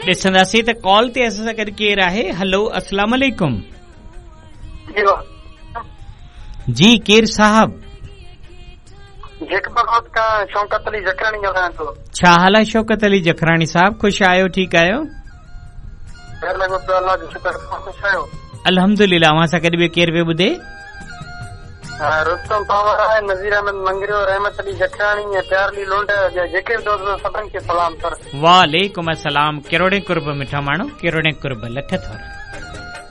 ॾिसंदासीं त कॉल ते असां सां गॾु केरु आहे। हलो, अस्सलाम वालेकुम। जी, केरु साहब? शौकत अली जखरानी ॻाल्हायां थो। छा हाल आहे शौकत अली जखरानी साहब? ख़ुशि आहियो? ठीकु आहियो? अल्हम्दुलिल्लाह। अव्हां सां गॾु ॿियो केरु पियो ॿुधे? रुस्तम पावर आहे, नज़ीर अहमद मंगरियो, रहमत अली जखरानी ऐं प्यारली लोंड, जेके बि दोस्त सभिनि खे सलाम कर। वालेकुम अस्सलाम। किरोड़े कुर्ब मिठा माण्हू, किरोड़े कुर्ब लख थोरा।